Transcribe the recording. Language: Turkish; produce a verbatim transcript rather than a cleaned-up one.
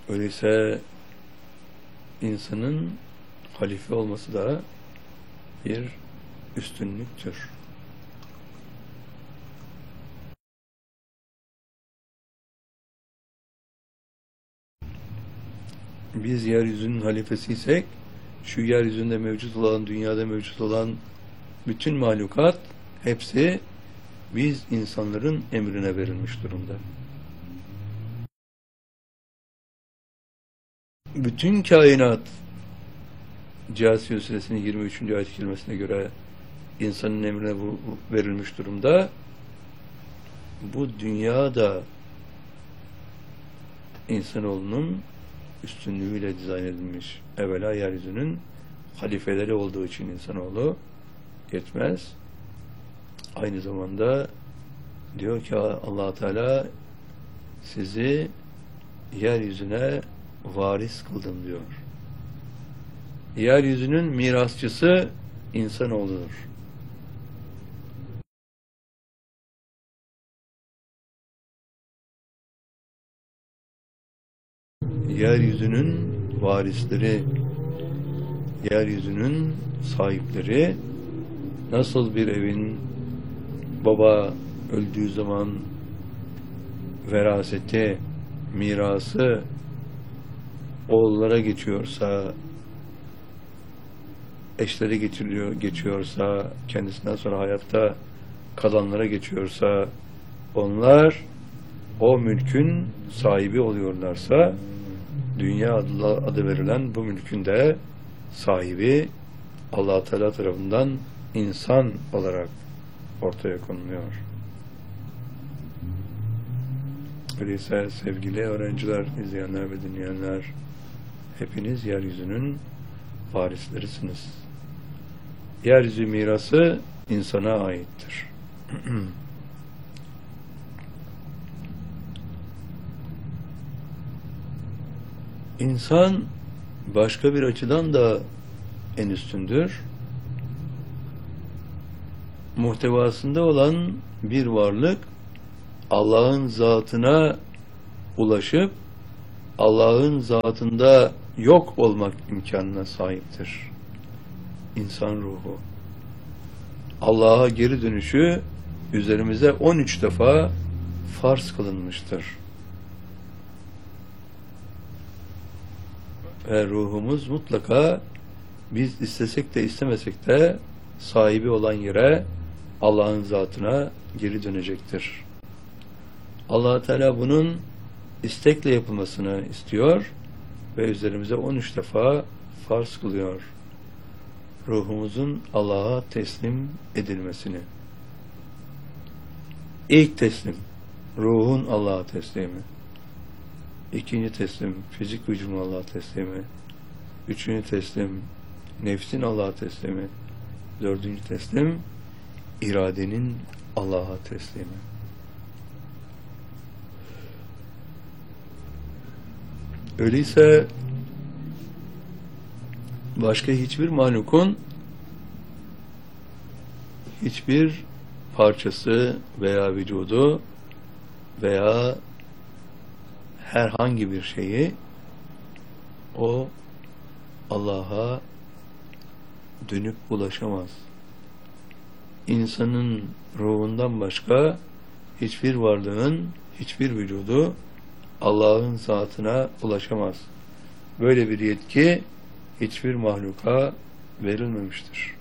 Öyleyse insanın halife olması da bir üstünlüktür. Biz yeryüzünün halifesiysek, şu yeryüzünde mevcut olan, dünyada mevcut olan bütün mahlukat hepsi biz insanların emrine verilmiş durumda. Bütün kainat, Câsiye Suresinin yirmi üçüncü ayet-i kerimesine göre insanın emrine verilmiş durumda. Bu dünyada insanoğlunun üstünlüğüyle dizayn edilmiş. Evvela yeryüzünün halifeleri olduğu için insanoğlu yetmez. Aynı zamanda diyor ki Allah Teala sizi yeryüzüne varis kıldım diyor. Yeryüzünün mirasçısı insanoğludur. Yeryüzünün varisleri, yeryüzünün sahipleri, nasıl bir evin baba öldüğü zaman veraseti, mirası oğullara geçiyorsa, eşleri geçiriyor, geçiyorsa, kendisinden sonra hayatta kalanlara geçiyorsa, onlar o mülkün sahibi oluyorlarsa, dünya adı verilen bu mülkün de sahibi Allah Teala tarafından insan olarak ortaya konuluyor. Öyleyse sevgili öğrenciler, izleyenler ve dinleyenler, hepiniz yeryüzünün varislerisiniz. Yeryüzü mirası insana aittir. İnsan başka bir açıdan da en üstündür. Muhtevasında olan bir varlık Allah'ın zatına ulaşıp Allah'ın zatında yok olmak imkanına sahiptir. İnsan ruhu. Allah'a geri dönüşü üzerimize on üç defa farz kılınmıştır. Ve ruhumuz mutlaka biz istesek de istemesek de sahibi olan yere, Allah'ın zatına geri dönecektir. Allah Teala bunun istekle yapılmasını istiyor ve üzerimize on üç defa farz kılıyor. Ruhumuzun Allah'a teslim edilmesini. İlk teslim, ruhun Allah'a teslimi. İkinci teslim, fizik vücudun Allah'a teslimi. Üçüncü teslim, nefsin Allah'a teslimi. Dördüncü teslim, iradenin Allah'a teslimi. Öyleyse başka hiçbir mahlukun hiçbir parçası veya vücudu veya herhangi bir şeyi o Allah'a dönüp ulaşamaz. İnsanın ruhundan başka hiçbir varlığın, hiçbir vücudu Allah'ın zatına ulaşamaz. Böyle bir yetki hiçbir mahluka verilmemiştir.